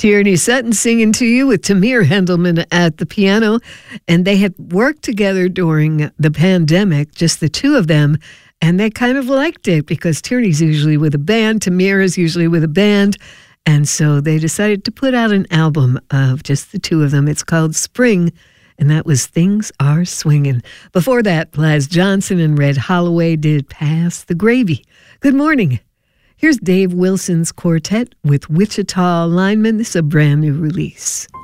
Tierney Sutton singing to you with Tamir Hendelman at the piano. And they had worked together during the pandemic, just the two of them. And they kind of liked it because Tierney's usually with a band, Tamir is usually with a band. And so they decided to put out an album of just the two of them. It's called Spring, and that was Things Are Swingin'. Before that, Laz Johnson and Red Holloway did Pass the Gravy. Good morning. Here's Dave Wilson's quartet with Wichita Lineman. This is a brand new release.